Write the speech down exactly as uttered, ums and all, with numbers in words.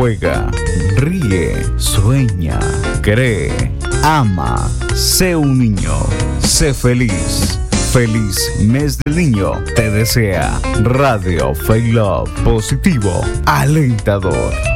Juega, ríe, sueña, cree, ama, sé un niño, sé feliz. Feliz mes del niño te desea Radio Faith Love, positivo, alentador.